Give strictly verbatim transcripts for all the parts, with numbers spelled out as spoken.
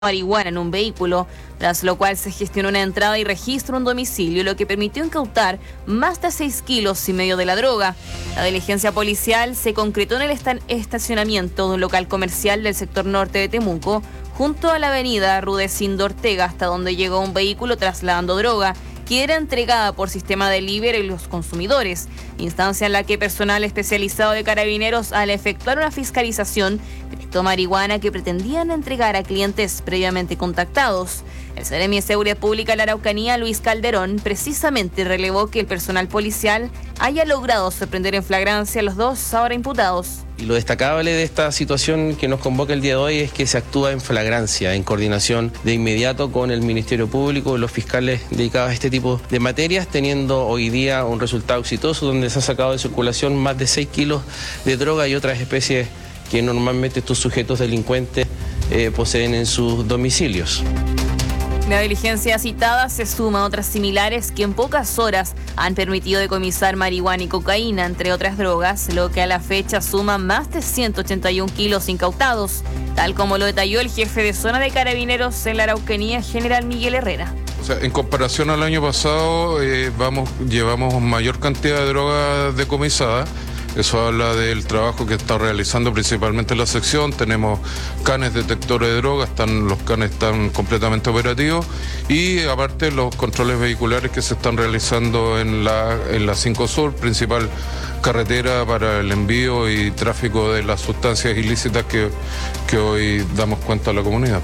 marihuana en un vehículo, tras lo cual se gestionó una entrada y registro en un domicilio, lo que permitió incautar más de seis kilos y medio de la droga. La diligencia policial se concretó en el estacionamiento de un local comercial del sector norte de Temuco, junto a la avenida Rudecindo Ortega, hasta donde llegó un vehículo trasladando droga, que era entregada por sistema delivery a los consumidores, instancia en la que personal especializado de Carabineros, al efectuar una fiscalización, detectó marihuana que pretendían entregar a clientes previamente contactados. El Seremi de Seguridad Pública de la Araucanía, Luis Calderón, precisamente relevó que el personal policial haya logrado sorprender en flagrancia a los dos ahora imputados. Y lo destacable de esta situación que nos convoca el día de hoy es que se actúa en flagrancia, en coordinación de inmediato con el Ministerio Público, los fiscales dedicados a este tipo de materias, teniendo hoy día un resultado exitoso donde se ha sacado de circulación más de seis kilos de droga y otras especies que normalmente estos sujetos delincuentes eh, poseen en sus domicilios. La diligencia citada se suma a otras similares que en pocas horas han permitido decomisar marihuana y cocaína, entre otras drogas, lo que a la fecha suma más de ciento ochenta y un kilos incautados, tal como lo detalló el jefe de zona de Carabineros en la Araucanía, general Miguel Herrera. O sea, en comparación al año pasado, eh, vamos, llevamos mayor cantidad de drogas decomisadas. Eso habla del trabajo que está realizando principalmente la sección. Tenemos canes detectores de drogas, están, los canes están completamente operativos y aparte los controles vehiculares que se están realizando en la, en la cinco Sur, principal carretera para el envío y tráfico de las sustancias ilícitas que, que hoy damos cuenta a la comunidad.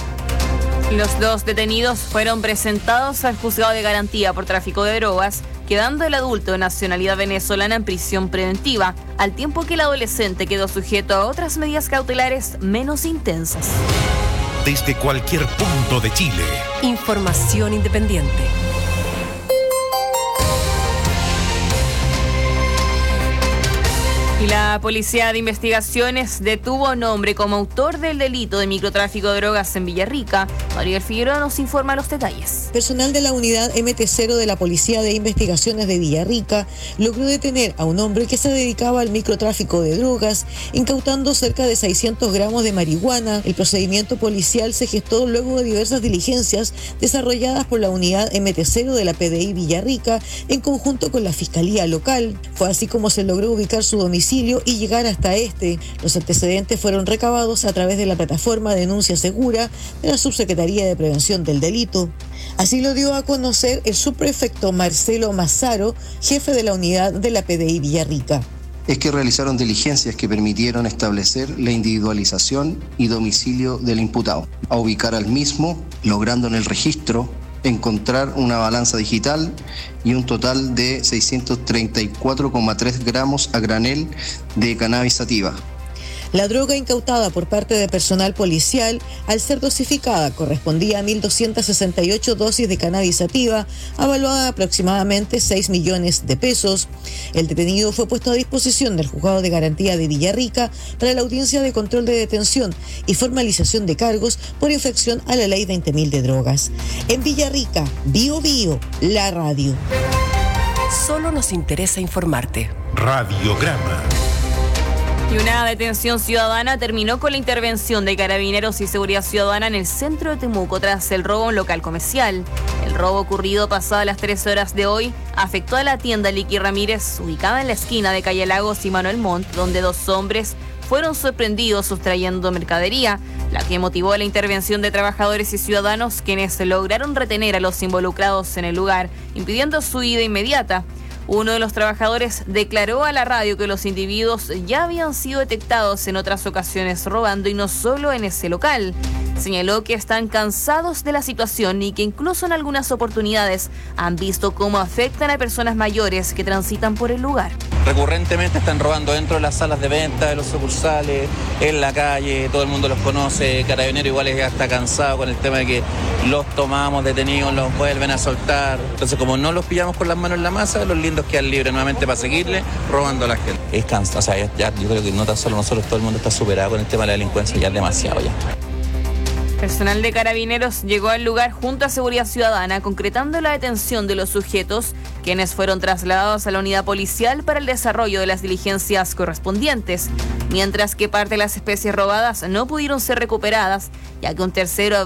Los dos detenidos fueron presentados al juzgado de garantía por tráfico de drogas, quedando el adulto de nacionalidad venezolana en prisión preventiva, al tiempo que el adolescente quedó sujeto a otras medidas cautelares menos intensas. Desde cualquier punto de Chile. Información independiente. Y la Policía de Investigaciones detuvo a un hombre como autor del delito de microtráfico de drogas en Villarrica. María Figueroa nos informa los detalles. Personal de la unidad M T cero de la Policía de Investigaciones de Villarrica logró detener a un hombre que se dedicaba al microtráfico de drogas, incautando cerca de seiscientos gramos de marihuana. El procedimiento policial se gestó luego de diversas diligencias desarrolladas por la unidad M T cero de la P D I Villarrica en conjunto con la Fiscalía Local. Fue así como se logró ubicar su domicilio y llegar hasta este. Los antecedentes fueron recabados a través de la plataforma Denuncia Segura de la Subsecretaría de Prevención del Delito. Así lo dio a conocer el subprefecto Marcelo Mazzaro, jefe de la unidad de la P D I Villarrica. Es que realizaron diligencias que permitieron establecer la individualización y domicilio del imputado, a ubicar al mismo, logrando en el registro encontrar una balanza digital y un total de seiscientos treinta y cuatro coma tres gramos a granel de cannabis sativa. La droga incautada por parte de personal policial, al ser dosificada, correspondía a mil doscientas sesenta y ocho dosis de cannabis sativa, avaluada a aproximadamente seis millones de pesos. El detenido fue puesto a disposición del Juzgado de Garantía de Villarrica para la audiencia de control de detención y formalización de cargos por infracción a la Ley veinte mil de drogas. En Villarrica, Bio Bio, la radio. Solo nos interesa informarte. Radiograma. Y una detención ciudadana terminó con la intervención de Carabineros y Seguridad Ciudadana en el centro de Temuco tras el robo a un local comercial. El robo ocurrido pasadas las trece horas de hoy afectó a la tienda Liqui Ramírez, ubicada en la esquina de Calle Lagos y Manuel Montt, donde dos hombres fueron sorprendidos sustrayendo mercadería, la que motivó la intervención de trabajadores y ciudadanos, quienes lograron retener a los involucrados en el lugar, impidiendo su huida inmediata. Uno de los trabajadores declaró a la radio que los individuos ya habían sido detectados en otras ocasiones robando y no solo en ese local. Señaló que están cansados de la situación y que incluso en algunas oportunidades han visto cómo afectan a personas mayores que transitan por el lugar. Recurrentemente están robando dentro de las salas de venta, de los sucursales, en la calle, todo el mundo los conoce. Carabinero igual ya está cansado con el tema de que los tomamos detenidos, los vuelven a soltar. Entonces, como no los pillamos con las manos en la masa, los lindos quedan libres nuevamente para seguirle robando a la gente. Es cansado, o sea, ya, ya, yo creo que no tan solo nosotros, todo el mundo está superado con el tema de la delincuencia, ya es demasiado ya. Personal de Carabineros llegó al lugar junto a Seguridad Ciudadana, concretando la detención de los sujetos, quienes fueron trasladados a la unidad policial para el desarrollo de las diligencias correspondientes, mientras que parte de las especies robadas no pudieron ser recuperadas, ya que un tercero